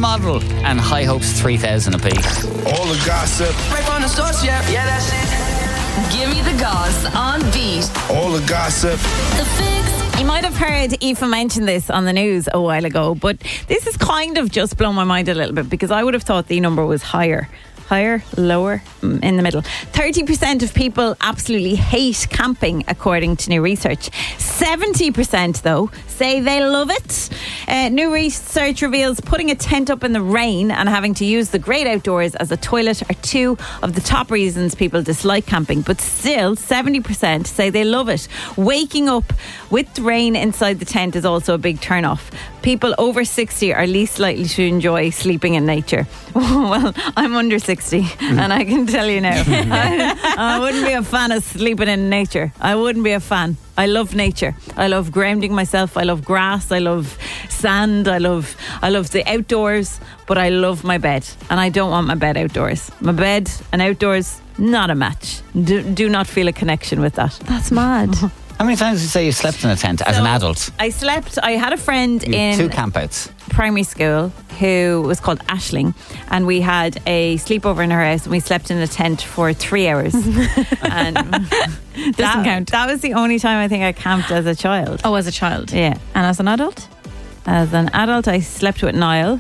model, and high hopes 3,000 apiece. All the gossip. Right from the source, yeah, that's it. Give me the goss on Beat. All the gossip. The Fix. You might have heard Aoife mention this on the news a while ago, but this has kind of just blown my mind a little bit, because I would have thought the number was higher, lower, in the middle. 30% of people absolutely hate camping, according to new research. 70% though say they love it. New research reveals putting a tent up in the rain and having to use the great outdoors as a toilet are two of the top reasons people dislike camping, but still 70% say they love it. Waking up with rain inside the tent is also a big turn off. People over 60 are least likely to enjoy sleeping in nature. Well, I'm under 60 and I can tell you now, I wouldn't be a fan of sleeping in nature. I wouldn't be a fan. I love nature. I love grounding myself. I love grass. I love sand. I love the outdoors, but I love my bed, and I don't want my bed outdoors. My bed and outdoors, not a match. Do not feel a connection with that. That's mad. How many times did you say you slept in a tent as an adult? I had a friend in 2 campouts. Primary school who was called Aisling, and we had a sleepover in her house, and we slept in a tent for 3 hours. And Doesn't count. That was the only time I think I camped as a child. Oh, as a child. Yeah. And as an adult? As an adult, I slept with Niall.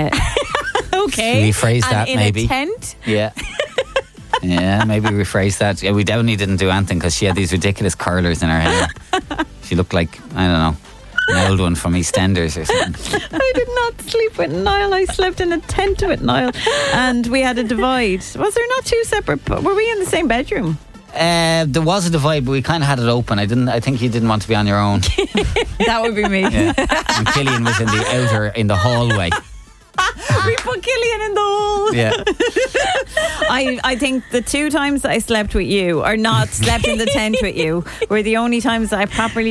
Okay. Rephrase and that, in maybe. a tent. Yeah. Yeah, maybe rephrase that. Yeah, we definitely didn't do anything because she had these ridiculous curlers in her hair. She looked like, I don't know, an old one from EastEnders or something. I did not sleep with Niall. I slept in a tent with Niall, and we had a divide. Was there not 2 separate? Were we in the same bedroom? There was a divide, but we kind of had it open. I think you didn't want to be on your own. That would be me. Yeah. And Killian was in the hallway. We put Killian in the hole. Yeah. I think the 2 times that I slept with you, or not slept in the tent with you, were the only times that I properly.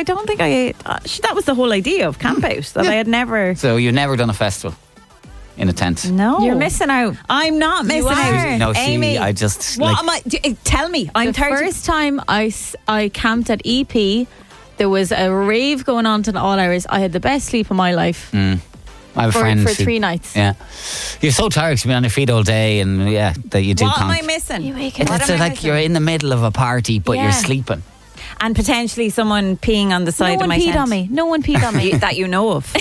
That was the whole idea of camp out, that I had never. So you've never done a festival in a tent? No, You're missing out. I'm not missing out. No, Amy, I just. what like, am I? Tell me, I'm The 30. first time I camped at EP, there was a rave going on to all hours. I had the best sleep of my life. I have a For friend 3 nights. Yeah. You're so tired to be on your feet all day, and that you do What am conk. I missing? You wake up. What It's am I like missing? you're in the middle of a party, but you're Yeah. sleeping. And potentially someone peeing on the side No of one my peed tent. on me. No one peed on me. That you know of.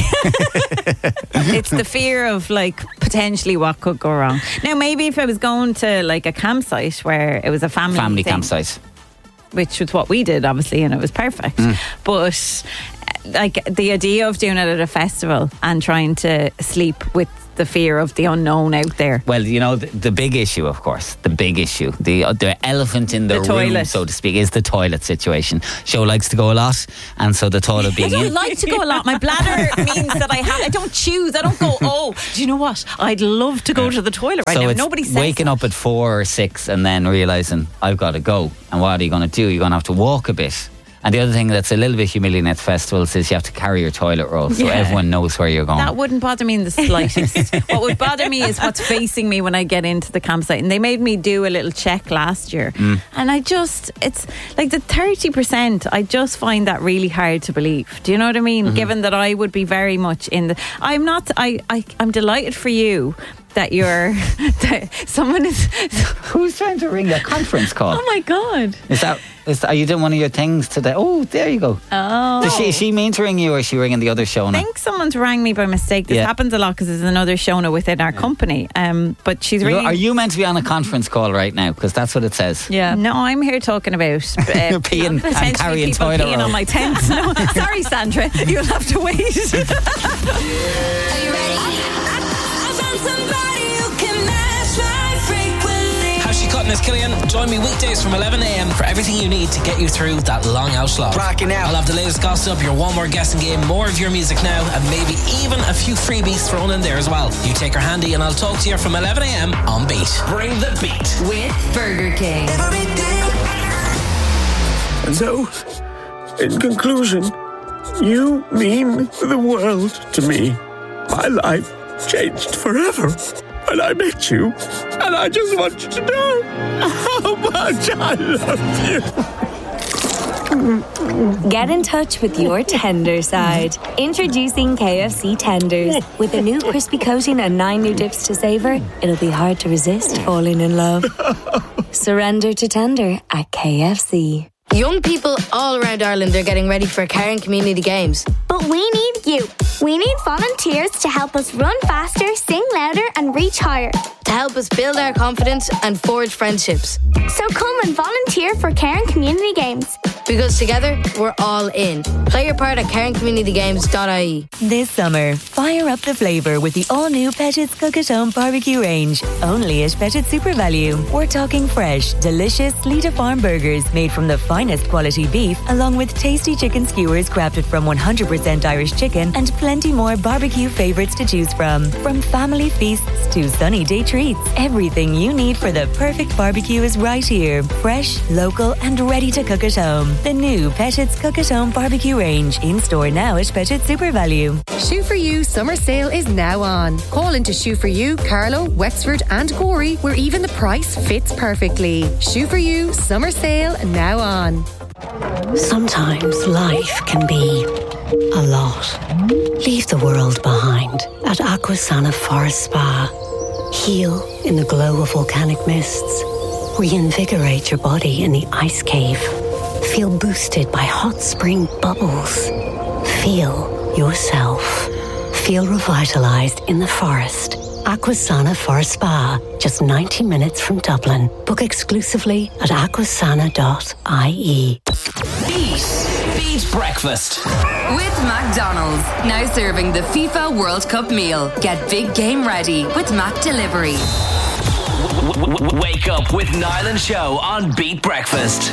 It's the fear of like potentially what could go wrong. Now maybe if I was going to like a campsite where it was a family thing, campsite. which was what we did obviously, and it was perfect, but like the idea of doing it at a festival and trying to sleep with the fear of the unknown out there. Well, you know, the big issue, of course, the elephant in the room, toilet. so to speak, is the toilet situation. Joe likes to go a lot, and so the toilet I being don't in. like to go a lot. My bladder means that I don't choose. I don't go, oh, do you know what? I'd love to go to the toilet right So now. it's Nobody says waking that. up at 4 or 6 and then realising I've got to go. And what are you going to do? You're going to have to walk a bit. And the other thing that's a little bit humiliating at festivals is you have to carry your toilet roll, so Yeah. everyone knows where you're going. That wouldn't bother me in the slightest. What would bother me is what's facing me when I get into the campsite. And they made me do a little check last year. And it's like the 30%, I just find that really hard to believe. Do you know what I mean? Given that I would be very much in the... I'm delighted for you that you're... that someone is... Who's trying to ring a conference call? Oh my God. Are you doing one of your things today? Oh, there you go. Oh. Is she mean to ring you, or is she ringing the other show I now? think someone's rang me by mistake. This Yeah. happens a lot because there's another Shona within our company. But she's ringing... Are you meant to be on a conference call right now? Because that's what it says. Yeah. No, I'm here talking about Peeing and potentially carrying people toilet peeing roll. on my tent. No, sorry, Sandra, you'll have to wait. Are you ready? I found somebody who can match my frequency. How's she cutting this, Killian? Join me weekdays from 11 a.m. for everything you need to get you through that long out slog. Rocking out. I'll have the latest gossip, your one more guessing game, more of your music now, and maybe even a few freebies thrown in there as well. You take her handy and I'll talk to you from 11 a.m. on Beat. Bring the beat. With Burger King. And so, in conclusion, you mean the world to me. My life changed forever when I met you. And I just want you to know how much I love you. Get in touch with your tender side. Introducing KFC Tenders. With a new crispy coating and 9 new dips to savour, it'll be hard to resist falling in love. Surrender to tender at KFC. Young people all around Ireland are getting ready for Carron Community Games. But we need you. We need volunteers to help us run faster, sing louder and reach higher. To help us build our confidence and forge friendships. So come and volunteer for Carron Community Games. Because together, we're all in. Play your part at CarronCommunityGames.ie. This summer, fire up the flavour with the all-new Petit's Cook at Home barbecue range. Only at Petit's Super Value. We're talking fresh, delicious Lita Farm burgers made from the finest quality beef, along with tasty chicken skewers crafted from 100% Irish chicken, and plenty more barbecue favourites to choose from. From family feasts to sunny day treats, everything you need for the perfect barbecue is right here. Fresh, local and ready to cook at home. The new Petit's Cook at Home barbecue range. In store now at Petit's Super Value. Shoe For You summer sale is now on. Call into Shoe For You, Carlow, Wexford and Gorey, where even the price fits perfectly. Shoe For You summer sale now on. Sometimes life can be a lot. Leave the world behind at Aquasana Forest Spa. Heal in the glow of volcanic mists. Reinvigorate your body in the ice cave. Feel boosted by hot spring bubbles. Feel yourself. Feel revitalized in the forest. Aquasana Forest Spa, just 90 minutes from Dublin. Book exclusively at aquasana.ie. Beat Breakfast. With McDonald's, now serving the FIFA World Cup meal. Get big game ready with Mac Delivery. Wake up with Niall and Show on Beat Breakfast.